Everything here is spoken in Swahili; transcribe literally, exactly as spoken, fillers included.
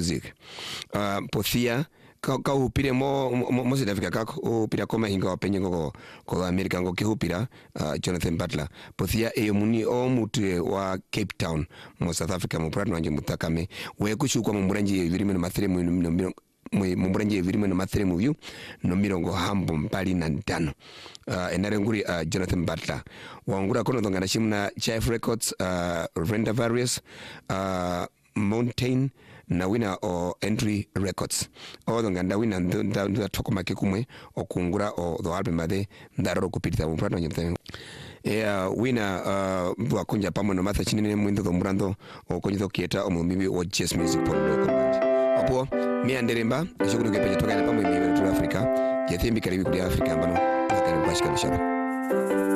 music. Uh, pothia ka ka upire mo mo South Africa ka upira koma hinga penye go ko America go kihupira uh, Jonathan Butler pothia e muni o mutwe wa Cape Town mo South Africa mo pratno anje mutakame we kushukwa mu muranje virime no mathire mu mu muranje virime no mathire mu view no mirongo hambo mpali na ntano uh, enare nguri uh, Jonathan Butler wangura kono ndongana shimna Chief Records uh, Render Various uh, Mountain na wina o Entry Records o nganda wina nda nda tokomake kumwe okungura o the album ade ndaroro kupitira mu pratno anje yeah wina uh, wakunja pamwe no matha chinene mwindo murando okonyizo kieta omumibi o Jazz Music Pond apo mi anderemba shukuru kepeje tokana pamwe mi wetu Afrika yathembi karibi kuli Afrika ambano akani bashika bishara